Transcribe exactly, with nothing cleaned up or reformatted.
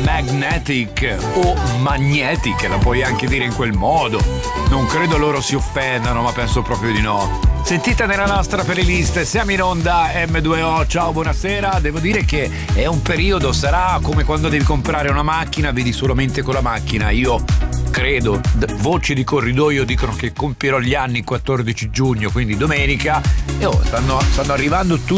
Magnetic o Magnetic, la puoi anche dire in quel modo. Non credo loro si offendano, ma penso proprio di no. Sentita nella nostra playlist, siamo in onda M due O, ciao, buonasera. Devo dire che è un periodo, sarà come quando devi comprare una macchina, vedi solamente con la macchina. Io credo, voci di corridoio dicono che compierò gli anni il quattordici giugno, quindi domenica, e oh, stanno, stanno arrivando tutti